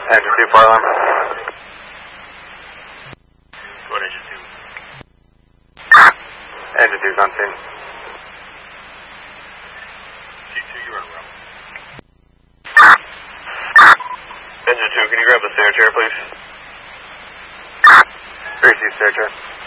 Engine 2, fire alarm. What engine 2? Engine 2's on scene. C2, you're on route. Engine 2, can you grab the stair chair, please? 3C stair chair.